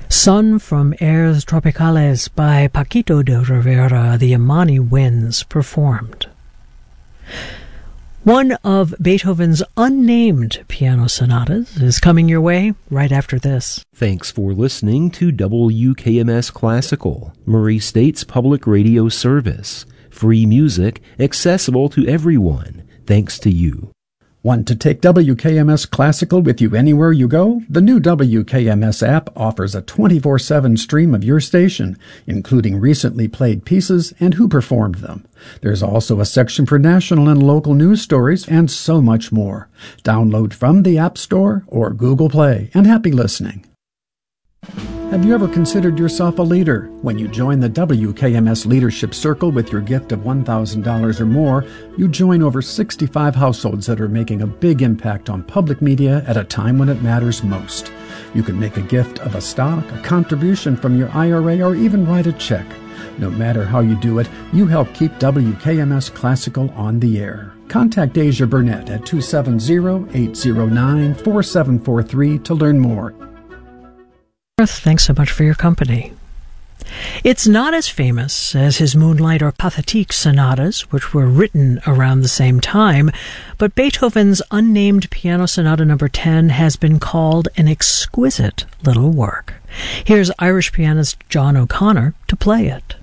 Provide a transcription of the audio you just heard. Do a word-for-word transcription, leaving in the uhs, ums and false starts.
Sun from Airs Tropicales by Paquito de Rivera, the Imani Winds performed. One of Beethoven's unnamed piano sonatas is coming your way right after this. Thanks for listening to W K M S Classical, Murray State's public radio service. Free music, accessible to everyone, thanks to you. Want to take W K M S Classical with you anywhere you go? The new W K M S app offers a twenty-four seven stream of your station, including recently played pieces and who performed them. There's also a section for national and local news stories and so much more. Download from the App Store or Google Play, and happy listening. Have you ever considered yourself a leader? When you join the W K M S Leadership Circle with your gift of one thousand dollars or more, you join over sixty-five households that are making a big impact on public media at a time when it matters most. You can make a gift of a stock, a contribution from your I R A, or even write a check. No matter how you do it, you help keep W K M S Classical on the air. Contact Asia Burnett at two seven zero, eight zero nine, four seven four three to learn more. Thanks so much for your company. It's not as famous as his Moonlight or Pathétique sonatas, which were written around the same time, but Beethoven's unnamed Piano Sonata number ten has been called an exquisite little work. Here's Irish pianist John O'Connor to play it.